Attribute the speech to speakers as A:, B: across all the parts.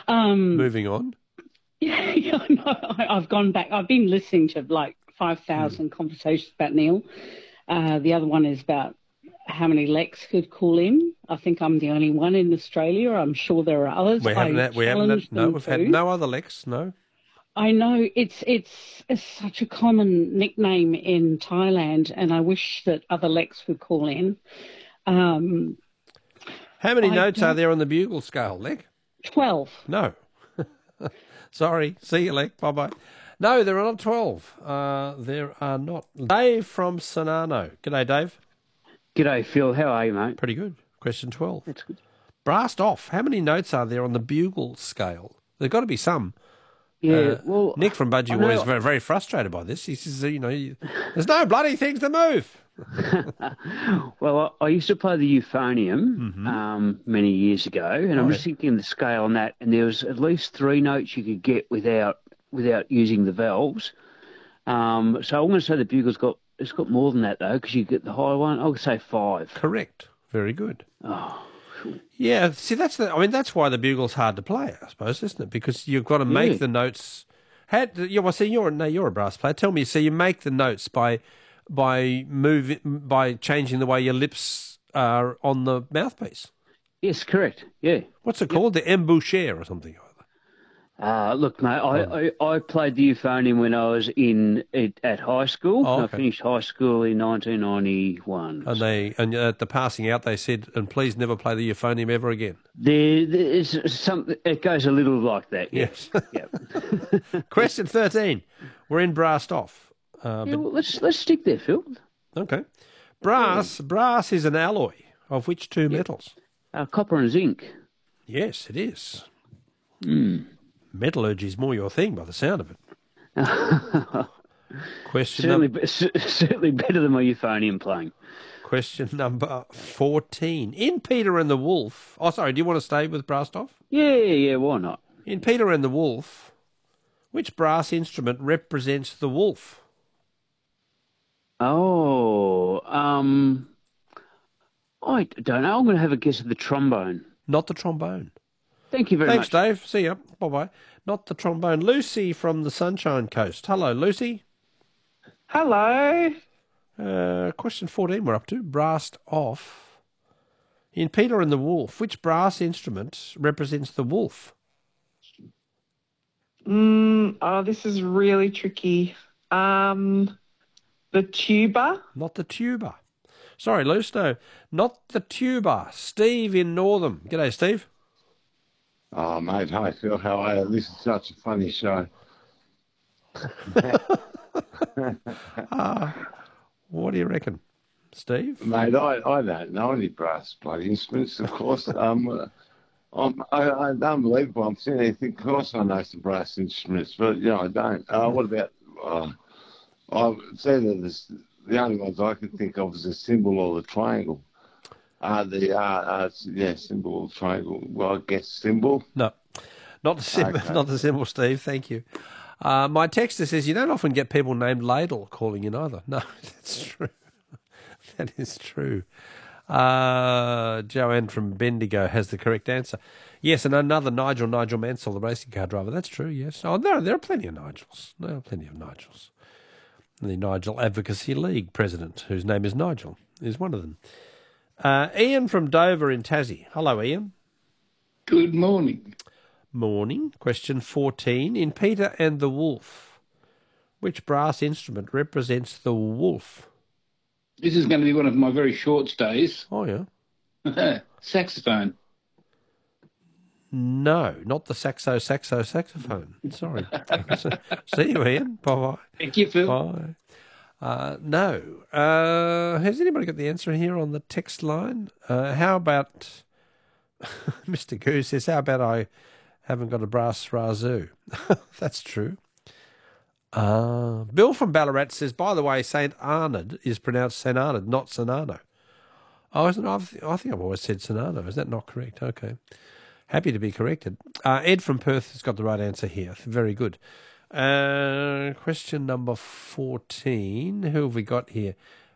A: Moving on.
B: Yeah, no, I've gone back. I've been listening to like 5,000 conversations about Neil. The other one is about how many Lex could call in. I think I'm the only one in Australia. I'm sure there are others.
A: We've had no other Lex, no.
B: I know it's such a common nickname in Thailand, and I wish that other Lex would call in.
A: How many notes are there on the bugle scale, Lek?
B: 12.
A: No. Sorry. See you, Lek. Bye-bye. No, there are not 12. There are not. Dave from Sonano. G'day, Dave.
C: G'day, Phil. How are you, mate?
A: Pretty good. Question 12.
C: That's good.
A: Blast off. How many notes are there on the bugle scale? There's got to be some.
C: Yeah, well...
A: Nick from Budgie Boy is very, very frustrated by this. He says, there's no bloody things to move.
C: Well, I used to play the euphonium many years ago, and I'm just thinking of the scale on that, and there was at least 3 notes you could get without using the valves. So I'm going to say the bugle's got more than that, though, because you get the higher one. I'll say 5.
A: Correct. Very good.
C: Oh.
A: Yeah, see, that's why the bugle's hard to play, I suppose, isn't it? Because you've got to make the notes. You're a brass player. Tell me, so you make the notes by changing the way your lips are on the mouthpiece.
C: Yes, correct. Yeah.
A: What's it called? The embouchure or something?
C: Look, mate, I played the euphonium when I was at high school.
A: Oh, okay.
C: I finished high school in 1991.
A: And at the passing out, they said, "And please never play the euphonium ever again."
C: There's something. It goes a little like that.
A: Yes.
C: Yep.
A: Question 13. We're in brassed off.
C: Well, let's stick there, Phil.
A: Okay. Brass is an alloy of which two metals?
C: Copper and zinc.
A: Yes, it is. Metallurgy is more your thing by the sound of it.
C: Certainly better than my euphonium playing.
A: Question number 14. In Peter and the Wolf... Oh, sorry, do you want to stay with brassed off?
C: Yeah, why not?
A: In Peter and the Wolf, which brass instrument represents the wolf?
C: Oh, I don't know. I'm going to have a guess at the trombone.
A: Not the trombone.
C: Thank you very much.
A: Thanks, Dave. See ya. Bye-bye. Not the trombone. Lucy from the Sunshine Coast. Hello, Lucy.
D: Hello.
A: Question 14 we're up to. Brassed off. In Peter and the Wolf, which brass instrument represents the wolf?
D: This is really tricky. The tuba?
A: Not the tuba. Sorry, Luce, no. Not the tuba. Steve in Northam. G'day, Steve.
E: Oh, mate, hi, Phil. How are you? This is such a funny show.
A: What do you reckon, Steve?
E: Mate, I don't know any brass bloody instruments, of course. I'm unbelievable. I'm sitting there thinking, of course I know some brass instruments, but, I don't. What about... I would say that the only ones I can think of is the cymbal or the triangle. Cymbal or triangle. Well, I guess cymbal.
A: No, not the cymbal,
E: Okay.
A: not the cymbal, Steve. Thank you. My texter says you don't often get people named Ladle calling in either. No, that's true. That is true. Joanne from Bendigo has the correct answer. Yes, and another Nigel Mansell, the racing car driver. That's true, yes. Oh, no, there are plenty of Nigels. There are plenty of Nigels. The Nigel Advocacy League president, whose name is Nigel, is one of them. Ian from Dover in Tassie. Hello, Ian.
F: Good morning.
A: Morning. Question 14. In Peter and the Wolf, which brass instrument represents the wolf?
F: This is going to be one of my very short stays.
A: Oh, yeah.
F: Saxophone.
A: No, not the saxophone. Sorry. See you, Ian. Bye-bye.
F: Thank you, Phil.
A: Bye. No. Has anybody got the answer here on the text line? How about... Mr. Goose says, how about I haven't got a brass razoo? That's true. Bill from Ballarat says, by the way, St. Arnaud is pronounced St. Arnaud, not Sonano. Oh, isn't it? I think I've always said Sonano. Is that not correct? Okay. Happy to be corrected. Ed from Perth has got the right answer here. Very good. Question number 14. Who have we got here?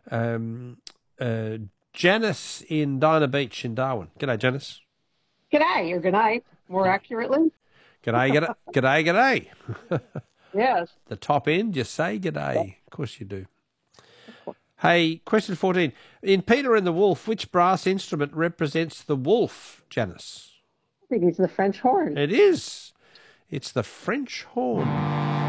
A: Janice in Dinah Beach in Darwin. G'day, Janice.
G: G'day, or good night, more accurately.
A: G'day, g'day, g'day.
G: Yes.
A: The top end, you say g'day. Of course you do. Hey, question 14. In Peter and the Wolf, which brass instrument represents the wolf, Janice?
G: I think it's the French horn.
A: It is. It's the French horn.